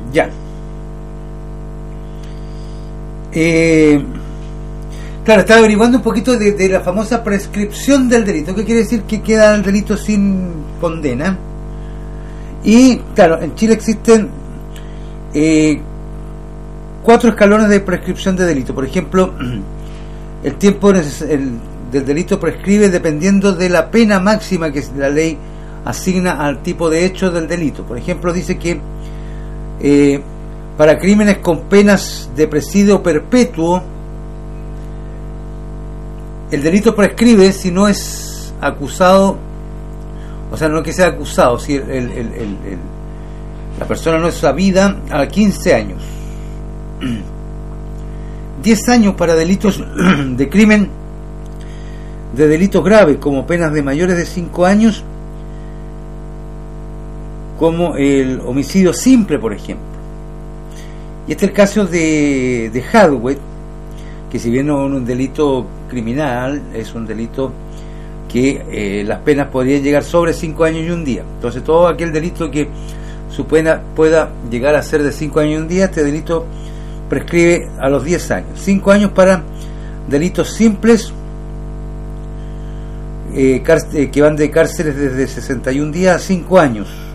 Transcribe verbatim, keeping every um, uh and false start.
Ya. Eh, claro, estaba averiguando un poquito de, de la famosa prescripción del delito. ¿Qué quiere decir? Que queda el delito sin condena. Y claro, en Chile existen eh, cuatro escalones de prescripción de delito. Por ejemplo, el tiempo neces- el, del delito prescribe dependiendo de la pena máxima que la ley asigna al tipo de hecho del delito. Por ejemplo, dice que eh, para crímenes con penas de presidio perpetuo, el delito prescribe si no es acusado, o sea, no que sea acusado, si el, el, el, el, el, la persona no es sabida, a quince años. diez años para delitos de crimen, de delitos graves, como penas de mayores de cinco años, como el homicidio simple, por ejemplo. Y este es el caso de, de Hadway, que si bien no es un delito criminal, es un delito que eh, las penas podrían llegar sobre cinco años y un día. Entonces todo aquel delito que su pena pueda llegar a ser de cinco años y un día, este delito prescribe a los diez años. cinco años para delitos simples, eh, cárcel, que van de cárceles desde sesenta y un días a cinco años.